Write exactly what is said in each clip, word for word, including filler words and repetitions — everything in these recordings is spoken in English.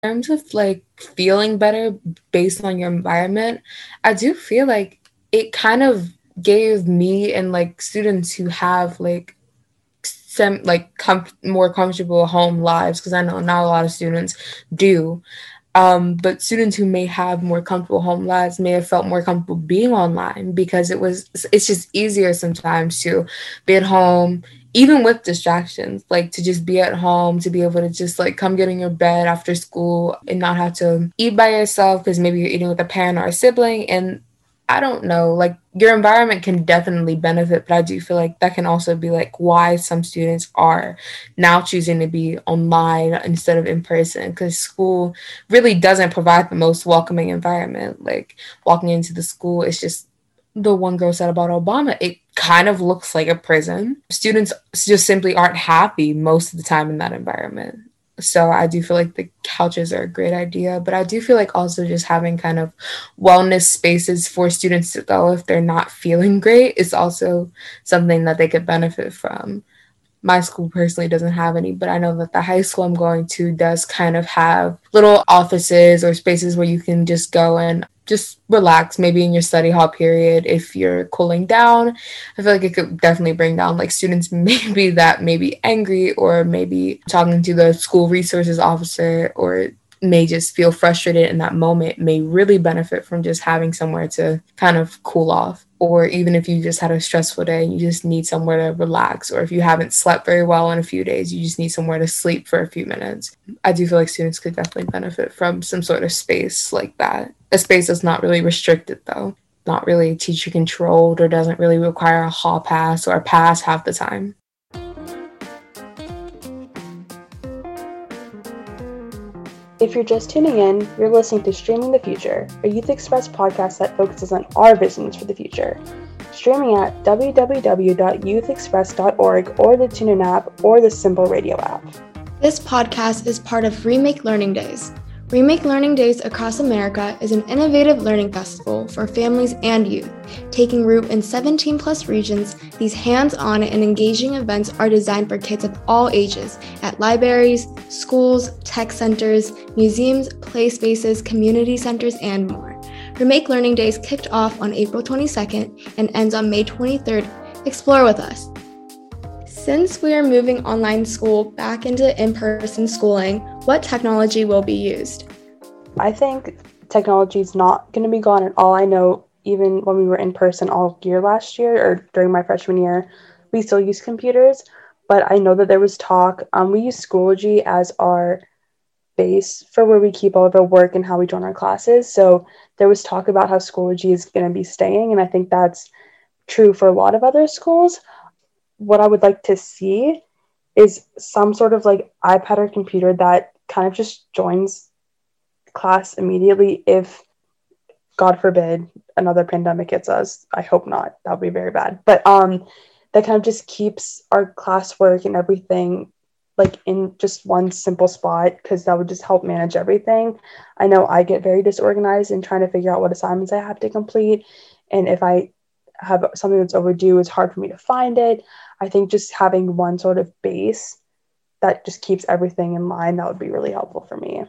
terms of like feeling better based on your environment, I do feel like it kind of gave me and like students who have like some like com- more comfortable home lives, because I know not a lot of students do. Um, but students who may have more comfortable home lives may have felt more comfortable being online because it was it's just easier sometimes to be at home, even with distractions, like to just be at home, to be able to just like come get in your bed after school and not have to eat by yourself because maybe you're eating with a parent or a sibling. And I don't know, like your environment can definitely benefit, but I do feel like that can also be like why some students are now choosing to be online instead of in person, because school really doesn't provide the most welcoming environment. Like walking into the school, it's just the one girl said about Obama, it kind of looks like a prison. Students just simply aren't happy most of the time in that environment. So I do feel like the couches are a great idea, but I do feel like also just having kind of wellness spaces for students to go if they're not feeling great is also something that they could benefit from. My school personally doesn't have any, but I know that the high school I'm going to does kind of have little offices or spaces where you can just go and just relax, maybe in your study hall period if you're cooling down. I feel like it could definitely bring down like students maybe that may be angry or maybe talking to the school resources officer or may just feel frustrated in that moment may really benefit from just having somewhere to kind of cool off. Or even if you just had a stressful day and you just need somewhere to relax, or if you haven't slept very well in a few days, you just need somewhere to sleep for a few minutes. I do feel like students could definitely benefit from some sort of space like that. A space that's not really restricted though, not really teacher controlled or doesn't really require a hall pass or a pass half the time. If you're just tuning in, you're listening to Streaming the Future, a Youth Express podcast that focuses on our visions for the future. Streaming at w w w dot youth express dot org or the TuneIn app or the Simple Radio app. This podcast is part of Remake Learning Days. Remake Learning Days across America is an innovative learning festival for families and youth. Taking root in seventeen plus regions, these hands-on and engaging events are designed for kids of all ages at libraries, schools, tech centers, museums, play spaces, community centers, and more. Remake Learning Days kicked off on April twenty-second and ends on May twenty-third. Explore with us. Since we are moving online school back into in-person schooling, what technology will be used? I think technology is not going to be gone at all. I know even when we were in person all year last year or during my freshman year, we still use computers, but I know that there was talk. Um, we use Schoology as our base for where we keep all of our work and how we join our classes. So there was talk about how Schoology is going to be staying, and I think that's true for a lot of other schools. What I would like to see is some sort of like iPad or computer that kind of just joins class immediately if, God forbid, another pandemic hits us. I hope not. That would be very bad. But um, that kind of just keeps our classwork and everything like in just one simple spot, because that would just help manage everything. I know I get very disorganized in trying to figure out what assignments I have to complete. And if I have something that's overdue, it's hard for me to find it. I think just having one sort of base that just keeps everything in line, that would be really helpful for me.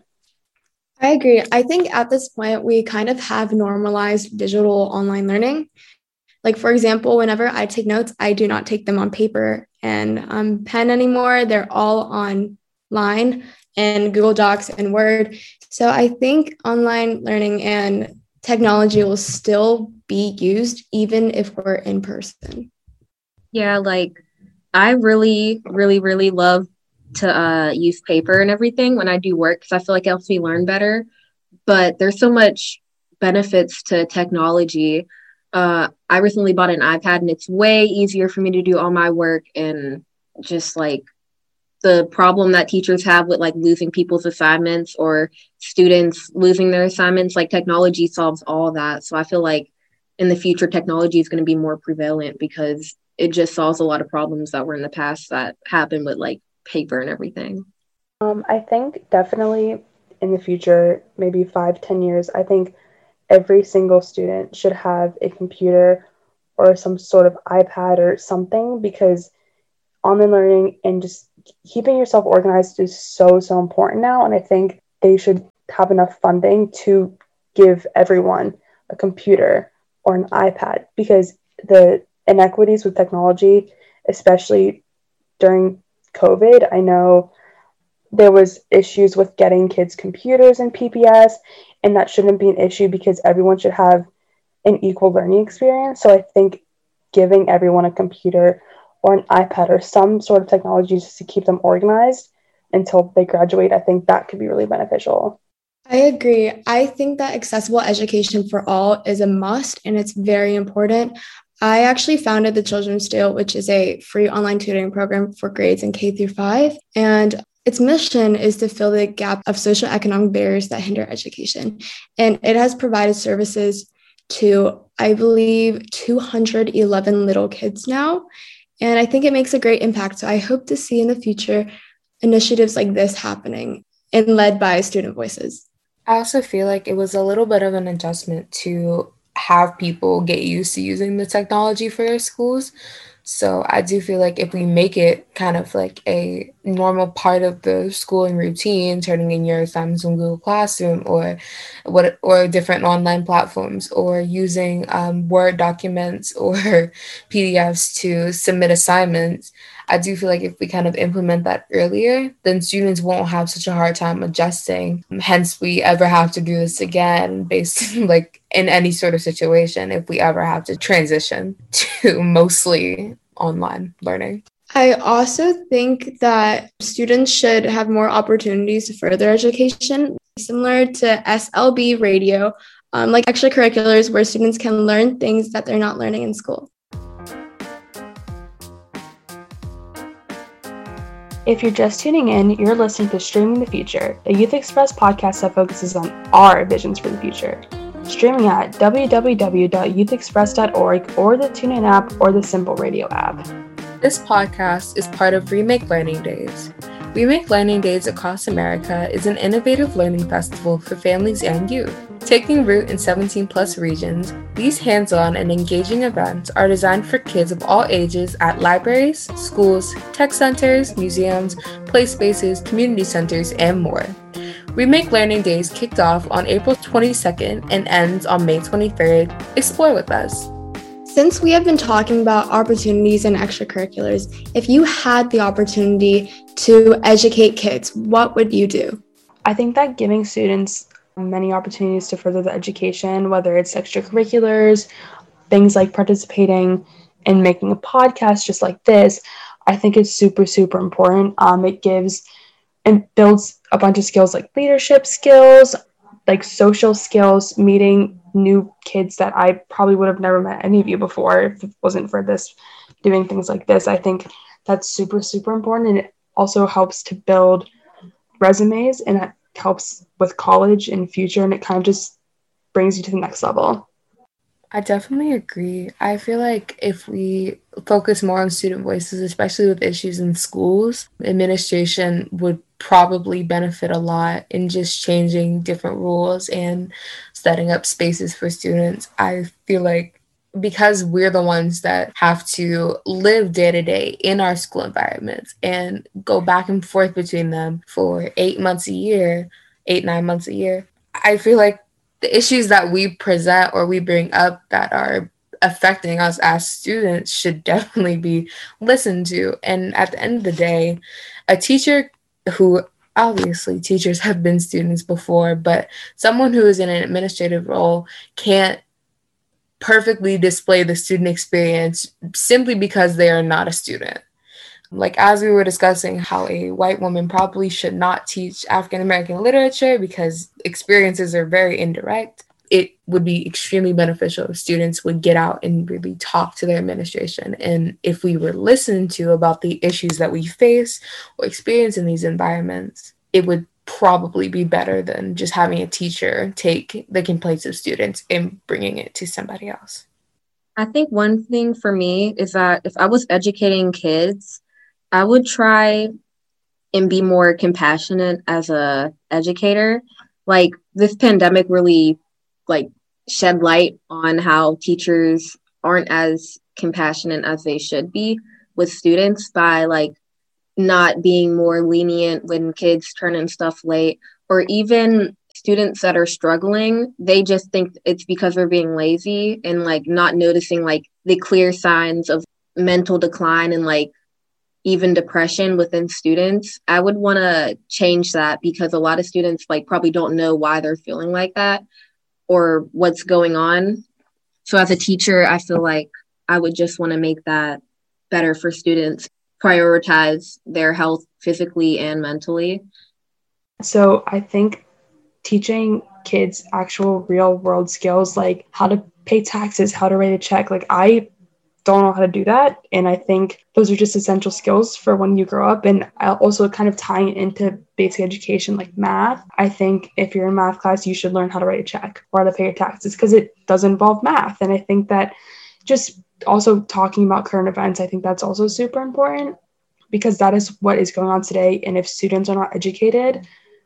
I agree. I think at this point, we kind of have normalized digital online learning. Like, for example, whenever I take notes, I do not take them on paper and um, pen anymore. They're all online in Google Docs and Word. So I think online learning and technology will still be used even if we're in person. Yeah, like I really, really, really love to uh, use paper and everything when I do work because I feel like it helps me learn better. But there's so much benefits to technology. Uh, I recently bought an iPad and it's way easier for me to do all my work, and just like the problem that teachers have with like losing people's assignments or students losing their assignments, like technology solves all that. So I feel like in the future, technology is going to be more prevalent because it just solves a lot of problems that were in the past that happened with like paper and everything. Um, I think definitely in the future, maybe five, ten years, I think every single student should have a computer or some sort of iPad or something, because online learning and just keeping yourself organized is so, so important now. And I think they should have enough funding to give everyone a computer or an iPad, because the inequities with technology, especially during COVID, I know there was issues with getting kids computers and P P S, and that shouldn't be an issue because everyone should have an equal learning experience. So I think giving everyone a computer or an iPad or some sort of technology just to keep them organized until they graduate, I think that could be really beneficial. I agree. I think that accessible education for all is a must, and it's very important. I actually founded the Children's Deal, which is a free online tutoring program for grades in K through five. And its mission is to fill the gap of socioeconomic barriers that hinder education. And it has provided services to, I believe, two hundred eleven little kids now. And I think it makes a great impact. So I hope to see in the future initiatives like this happening and led by student voices. I also feel like it was a little bit of an adjustment to have people get used to using the technology for their schools. So I do feel like if we make it kind of like a normal part of the schooling routine, turning in your assignments on Google Classroom or what or different online platforms, or using um, Word documents or P D Fs to submit assignments, I do feel like if we kind of implement that earlier, then students won't have such a hard time adjusting. Hence, we ever have to do this again based like in any sort of situation if we ever have to transition to mostly online learning. I also think that students should have more opportunities to further education, similar to S L B radio, um, like extracurriculars where students can learn things that they're not learning in school. If you're just tuning in, you're listening to Streaming the Future, a Youth Express podcast that focuses on our visions for the future. Streaming at w w w dot youth express dot org or the TuneIn app or the Simple Radio app. This podcast is part of Remake Learning Days. Remake Learning Days across America is an innovative learning festival for families and youth. Taking root in seventeen plus regions, these hands-on and engaging events are designed for kids of all ages at libraries, schools, tech centers, museums, play spaces, community centers, and more. Remake Learning Days kicked off on April twenty-second and ends on May twenty-third. Explore with us. Since we have been talking about opportunities and extracurriculars, if you had the opportunity to educate kids, what would you do? I think that giving students many opportunities to further the education, whether it's extracurriculars, things like participating in making a podcast just like this, I think is super, super important. Um, it gives and builds a bunch of skills like leadership skills, like social skills, meeting new kids that I probably would have never met any of you before if it wasn't for this, doing things like this. I think that's super, super important. And it also helps to build resumes, and it helps with college in future, and it kind of just brings you to the next level. I definitely agree. I feel like if we focus more on student voices, especially with issues in schools, administration would probably benefit a lot in just changing different rules and setting up spaces for students. I feel like because we're the ones that have to live day to day in our school environments and go back and forth between them for eight months a year, eight, nine months a year, I feel like the issues that we present or we bring up that are affecting us as students should definitely be listened to. And at the end of the day, a teacher who, obviously teachers have been students before, but someone who is in an administrative role can't perfectly display the student experience simply because they are not a student. Like, as we were discussing how a white woman probably should not teach African American literature because experiences are very indirect, it would be extremely beneficial if students would get out and really talk to their administration. And if we were listened to about the issues that we face or experience in these environments, it would probably be better than just having a teacher take the complaints of students and bringing it to somebody else. I think one thing for me is that if I was educating kids, I would try and be more compassionate as a educator. Like, this pandemic really like shed light on how teachers aren't as compassionate as they should be with students by like not being more lenient when kids turn in stuff late, or even students that are struggling, they just think it's because they're being lazy and like not noticing like the clear signs of mental decline and like even depression within students. I would want to change that because a lot of students like probably don't know why they're feeling like that or what's going on. So as a teacher, I feel like I would just want to make that better for students, prioritize their health physically and mentally. So I think teaching kids actual real world skills like how to pay taxes, how to write a check, like I don't know how to do that. And I think those are just essential skills for when you grow up. And also kind of tying it into basic education like math. I think if you're in math class, you should learn how to write a check or how to pay your taxes because it does involve math. And I think that just also talking about current events, I think that's also super important because that is what is going on today. And if students are not educated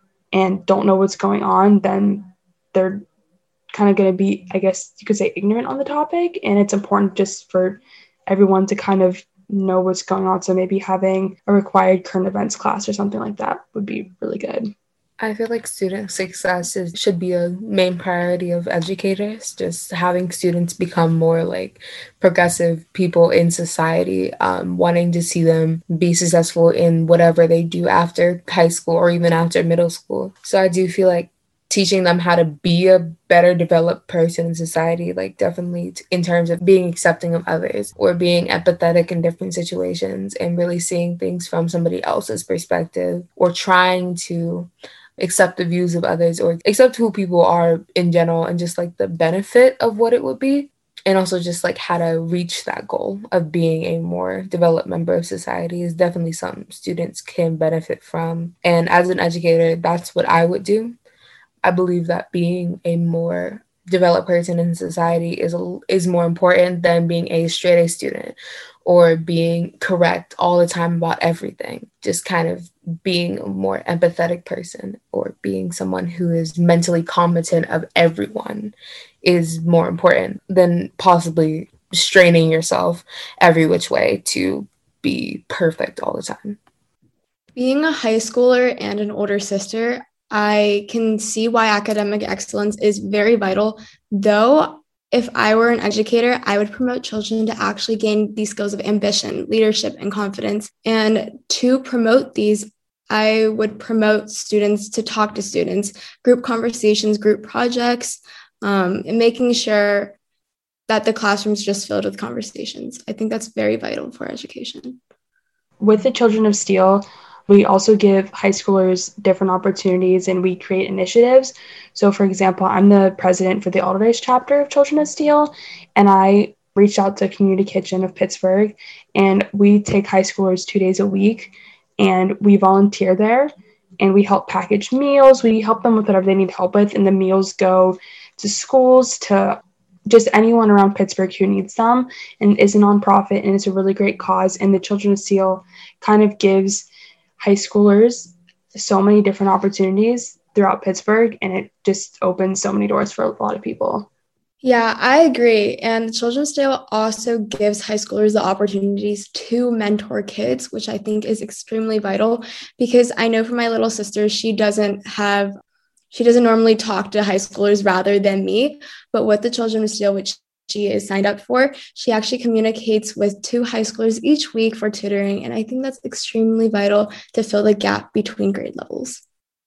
and don't know what's going on, then they're kind of going to be, I guess you could say, ignorant on the topic. And it's important just for everyone to kind of know what's going on. So maybe having a required current events class or something like that would be really good. I feel like student success is, should be a main priority of educators, just having students become more like progressive people in society, um, wanting to see them be successful in whatever they do after high school or even after middle school. So I do feel like teaching them how to be a better developed person in society, like definitely t- in terms of being accepting of others or being empathetic in different situations and really seeing things from somebody else's perspective or trying to accept the views of others or accept who people are in general and just like the benefit of what it would be. And also just like how to reach that goal of being a more developed member of society is definitely something students can benefit from. And as an educator, that's what I would do. I believe that being a more developed person in society is a, is more important than being a straight A student or being correct all the time about everything. Just kind of being a more empathetic person or being someone who is mentally competent of everyone is more important than possibly straining yourself every which way to be perfect all the time. Being a high schooler and an older sister, I can see why academic excellence is very vital, though if I were an educator, I would promote children to actually gain these skills of ambition, leadership, and confidence. And to promote these, I would promote students to talk to students, group conversations, group projects, um, and making sure that the classroom's just filled with conversations. I think that's very vital for education. With the Children of Steel, we also give high schoolers different opportunities and we create initiatives. So, for example, I'm the president for the Alderdice chapter of Children of Steel, and I reached out to Community Kitchen of Pittsburgh, and we take high schoolers two days a week, and we volunteer there, and we help package meals. We help them with whatever they need help with, and the meals go to schools, to just anyone around Pittsburgh who needs them, and is a nonprofit, and it's a really great cause. And the Children of Steel kind of gives high schoolers so many different opportunities throughout Pittsburgh, and it just opens so many doors for a lot of people. Yeah, I agree. And Children's Day also gives high schoolers the opportunities to mentor kids, which I think is extremely vital because I know for my little sister, she doesn't have, she doesn't normally talk to high schoolers rather than me, but with the Children's Day, which she is signed up for, she actually communicates with two high schoolers each week for tutoring. And I think that's extremely vital to fill the gap between grade levels.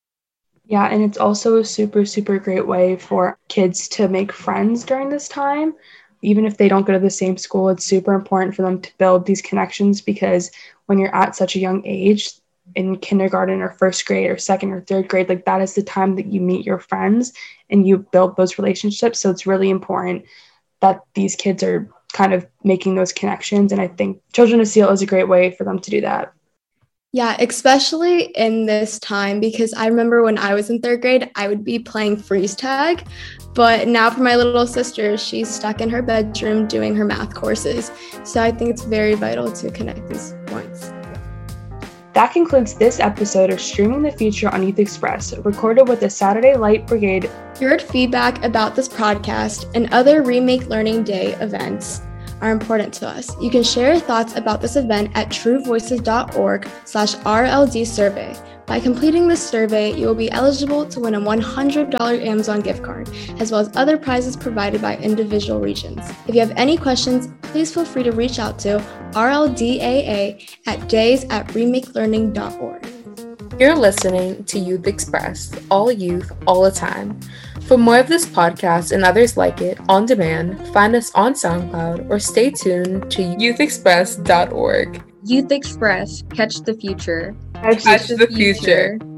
Yeah, and it's also a super, super great way for kids to make friends during this time. Even if they don't go to the same school, it's super important for them to build these connections because when you're at such a young age, in kindergarten or first grade or second or third grade, like that is the time that you meet your friends and you build those relationships. So it's really important that these kids are kind of making those connections. And I think Children of Steel is a great way for them to do that. Yeah, especially in this time, because I remember when I was in third grade, I would be playing freeze tag. But now for my little sister, she's stuck in her bedroom doing her math courses. So I think it's very vital to connect these points. That concludes this episode of Streaming the Future on Youth Express, recorded with the Saturday Light Brigade. If you heard feedback about this podcast and other Remake Learning Day events, are important to us. You can share your thoughts about this event at truevoices.org slash RLD survey. By completing this survey, you will be eligible to win a one hundred dollars Amazon gift card, as well as other prizes provided by individual regions. If you have any questions, please feel free to reach out to R L D A A at days at remake learning dot org. You're listening to Youth Express, all youth, all the time. For more of this podcast and others like it on demand, find us on SoundCloud or stay tuned to youth express dot org. Youth Express, catch the future. Catch, catch the, the future. future.